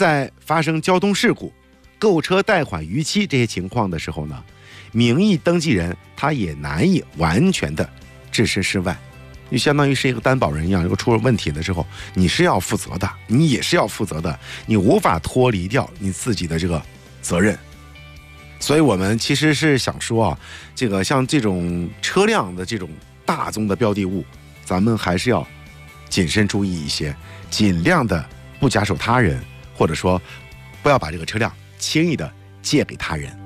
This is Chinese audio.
在发生交通事故、购车贷款逾期这些情况的时候呢，名义登记人他也难以完全的置身事外，就相当于是一个担保人一样，如果出了问题的时候，你是要负责的，你也是要负责的，你无法脱离掉你自己的这个责任。所以我们其实是想说啊，这个像这种车辆的这种大宗的标的物，咱们还是要谨慎注意一些，尽量的不假手他人，或者说不要把这个车辆轻易的借给他人。